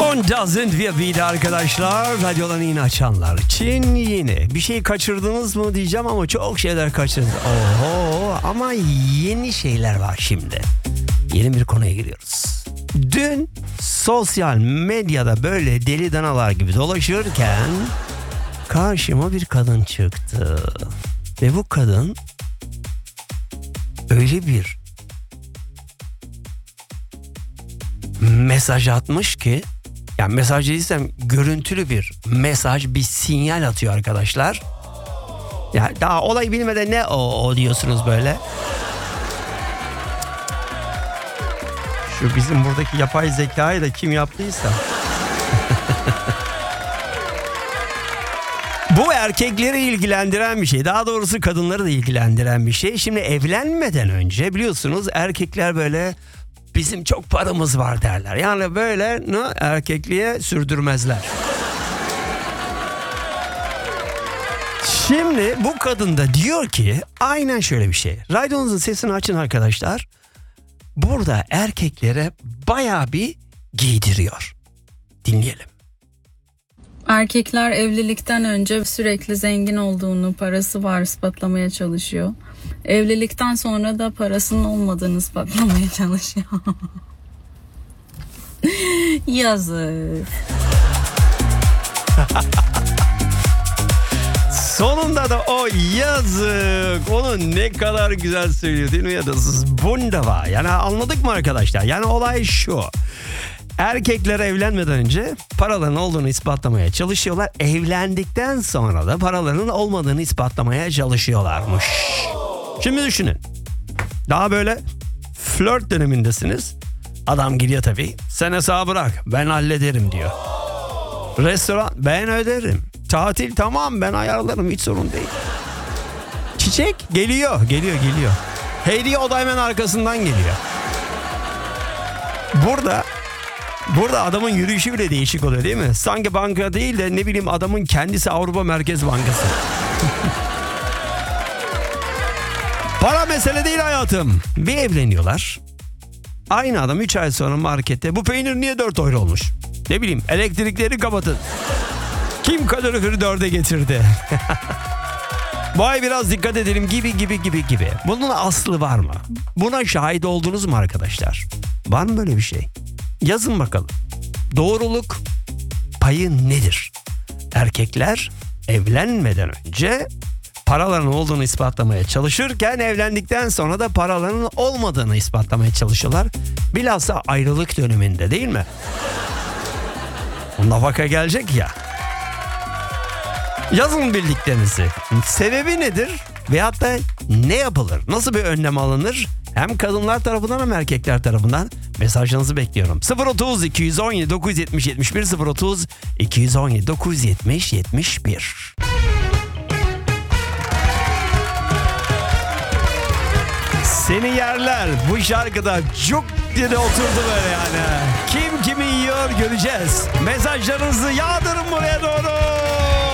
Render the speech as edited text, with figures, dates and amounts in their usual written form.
Moon Doesn't Wear Beat arkadaşlar. Radyolarını yine açanlar için yeni. Bir şey kaçırdınız mı diyeceğim ama çok şeyler kaçırdınız. Oho, ama yeni şeyler var şimdi. Yeni bir konuya giriyoruz. Dün sosyal medyada böyle deli danalar gibi dolaşırken karşıma bir kadın çıktı. Ve bu kadın öyle bir mesaj atmış ki, yani mesaj değilsem görüntülü bir mesaj, bir sinyal atıyor arkadaşlar. Ya daha olayı bilmeden ne o diyorsunuz böyle. Şu bizim buradaki yapay zekayı da kim yaptıysa. Bu erkekleri ilgilendiren bir şey. Daha doğrusu kadınları da ilgilendiren bir şey. Şimdi evlenmeden önce biliyorsunuz erkekler böyle bizim çok paramız var derler. Yani böyle erkekliğe sürdürmezler. Şimdi bu kadın da diyor ki aynen şöyle bir şey. Radyonuzun sesini açın arkadaşlar. Burada erkeklere bayağı bir giydiriyor. Dinleyelim. Erkekler evlilikten önce sürekli zengin olduğunu, parası var ispatlamaya çalışıyor. Evlilikten sonra da parasının olmadığını ispatlamaya çalışıyor. Yazık. Sonunda da o yazık. Onu ne kadar güzel söylüyor değil mi? Ya da bunda var. Yani anladık mı arkadaşlar? Yani olay şu. Erkekler evlenmeden önce paraların olduğunu ispatlamaya çalışıyorlar. Evlendikten sonra da paralarının olmadığını ispatlamaya çalışıyorlarmış. Şimdi düşünün. Daha böyle flört dönemindesiniz. Adam gidiyor tabii. Sen hesabı bırak, ben hallederim diyor. Restoran, ben öderim. Tatil, tamam ben ayarlarım, hiç sorun değil. Çiçek geliyor. Hediye o da hemen arkasından geliyor. Burada adamın yürüyüşü bile değişik oluyor değil mi? Sanki banka değil de ne bileyim adamın kendisi Avrupa Merkez Bankası. Para mesele değil hayatım. Bir evleniyorlar. Aynı adam 3 ay sonra markette bu peynir niye 4 euro olmuş? Ne bileyim elektrikleri kapatın. Kim kaloriferi 4'e getirdi? Bu ay biraz dikkat edelim gibi. Bunun aslı var mı? Buna şahit oldunuz mu arkadaşlar? Var mı böyle bir şey? Yazın bakalım. Doğruluk payı nedir? Erkekler evlenmeden önce paralarının olduğunu ispatlamaya çalışırken evlendikten sonra da paralarının olmadığını ispatlamaya çalışıyorlar. Bilhassa ayrılık döneminde değil mi? O nafaka gelecek ya. Yazın bildiklerinizi. Sebebi nedir? Veyahut da ne yapılır? Nasıl bir önlem alınır? Hem kadınlar tarafından hem erkekler tarafından mesajlarınızı bekliyorum. 030 217 970 71 030 217 970 71. Seni yerler. Bu şarkıda çok diye oturdu böyle yani. Kim kimi yiyor göreceğiz. Mesajlarınızı yağdırın buraya doğru.